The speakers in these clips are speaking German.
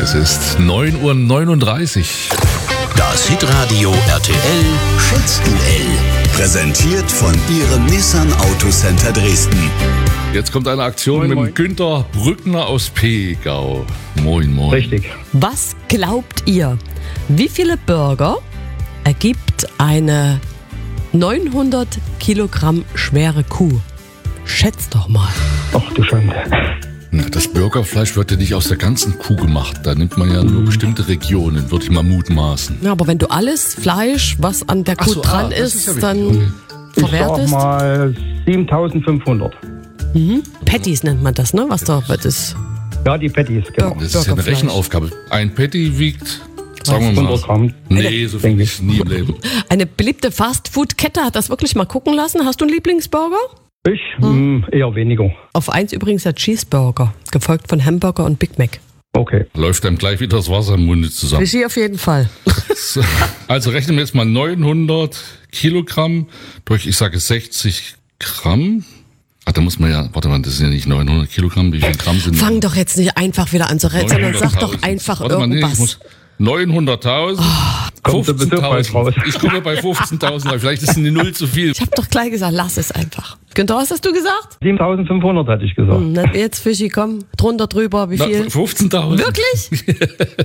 Es ist 9:39 Uhr. Das Hitradio RTL Schätzduell. Präsentiert von Ihrem Nissan Autocenter Dresden. Jetzt kommt eine Aktion mit dem Günther Brückner aus Pegau. Moin, moin. Richtig. Was glaubt ihr, wie viele Burger ergibt eine 900 Kilogramm schwere Kuh? Schätzt doch mal. Ach du Schande. Na, das Burgerfleisch wird ja nicht aus der ganzen Kuh gemacht. Da nimmt man ja nur bestimmte Regionen, würde ich mal mutmaßen. Ja, aber wenn du alles Fleisch, was an der Kuh dran das ist, ja wichtig. dann Okay. Ich sag verwertest. mal 7.500. Patties nennt man das, ne? Was da ist. Ja, die Patties, genau. Das ist ja eine Burgerfleisch. Rechenaufgabe. Ein Patty wiegt, sagen wir mal, 100 Gramm. nee, so viel Denke ist nie im Leben. Eine beliebte Fastfood-Kette hat das wirklich mal gucken lassen. Hast du einen Lieblingsburger? Ich eher weniger. Auf 1 übrigens der Cheeseburger, gefolgt von Hamburger und Big Mac. Okay. Läuft einem gleich wieder das Wasser im Munde zusammen. Fischi auf jeden Fall. So, also rechnen wir jetzt mal 900 Kilogramm durch, ich sage 60 Gramm. Ach, da muss man ja, warte mal, das sind ja nicht 900 Kilogramm, wie viel Gramm sind Fang doch jetzt nicht einfach wieder an zu reden, sondern sag doch 900.000. einfach Warte mal, nee, ich irgendwas. muss 900.000, Kommt sowieso bald 15.000. raus. Ich komme bei 15.000, aber vielleicht ist eine Null zu viel. Ich habe doch gleich gesagt, lass es einfach. Günther, was hast du gesagt? 7.500 hatte ich gesagt. Na, jetzt, Fischi, komm, drunter, drüber, wie Na, viel? 15.000. Wirklich?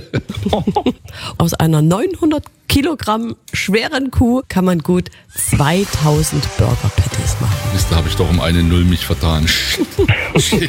Aus einer 900 Kilogramm schweren Kuh kann man gut 2000 Burger Patties machen. Mist, da habe ich doch um eine Null mich vertan. Shit.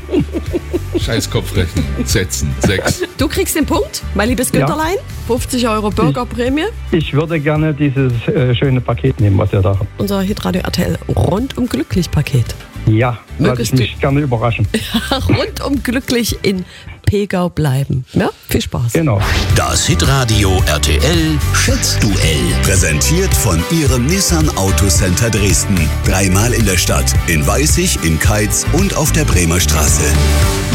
Scheiß Kopfrechnen. Setzen. 6. Du kriegst den Punkt, mein liebes Ja. Güntherlein. 50 Euro Burgerprämie. Ich würde gerne dieses schöne Paket nehmen, was ihr da habt. Unser Hitradio RTL rundum glücklich Paket. Ja, lasse Mögest ich mich gerne überraschen. Rundum glücklich in Pegau bleiben. Ja, viel Spaß. Genau. Das Hitradio RTL Schätzduell. Präsentiert von Ihrem Nissan Autocenter Dresden. 3-mal in der Stadt. In Weißig, in Keitz und auf der Bremer Straße.